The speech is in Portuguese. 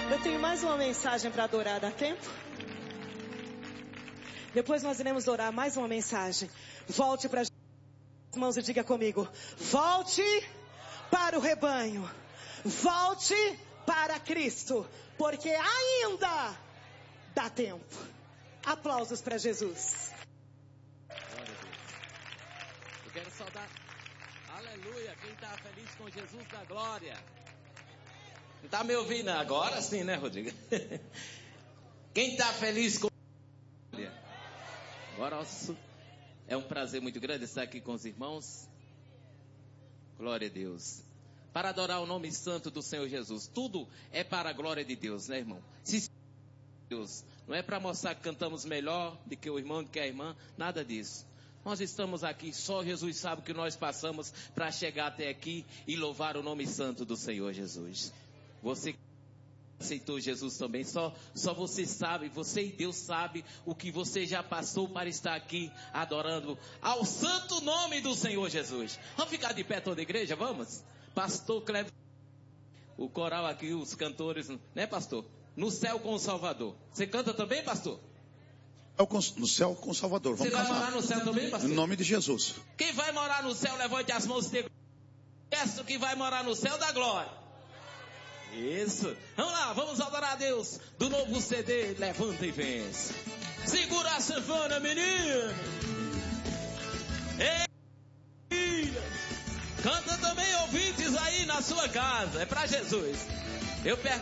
Eu tenho mais uma mensagem para adorar, dá tempo? Depois nós iremos orar mais uma mensagem. Volte para as mãos e diga comigo: volte para o rebanho. Volte para Cristo, porque ainda dá tempo. Aplausos para Jesus. Eu quero saudar, aleluia, quem está feliz com Jesus da glória. Não está me ouvindo agora sim, né, Rodrigo? Quem está feliz com agora é um prazer muito grande estar aqui com os irmãos. Glória a Deus. Para adorar o nome santo do Senhor Jesus. Tudo é para a glória de Deus, né, irmão? Se Deus, não é para mostrar que cantamos melhor do que o irmão, do que a irmã, nada disso. Nós estamos aqui, só Jesus sabe o que nós passamos para chegar até aqui e louvar o nome santo do Senhor Jesus. Você aceitou Jesus também, só você sabe, você e Deus sabe o que você já passou para estar aqui adorando ao santo nome do Senhor Jesus. Vamos ficar de pé toda a igreja, vamos? Pastor Cleber, o coral aqui, os cantores, né, pastor? No céu com o Salvador. Você canta também, pastor? No céu com o Salvador. Vamos Você vai cantar. morar no céu também, pastor? Em nome de Jesus. Quem vai morar no céu, levante as mãos e diga: peço que vai morar no céu da glória. Isso. Vamos lá, vamos adorar a Deus do novo CD, Levanta e Vence. Segura a sanfona, menino. Ei, canta também, ouvintes aí na sua casa. É pra Jesus. Eu pergunto.